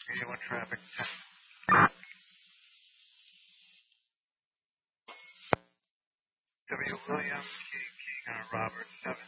81 traffic. W. Williams, King on Robert 7.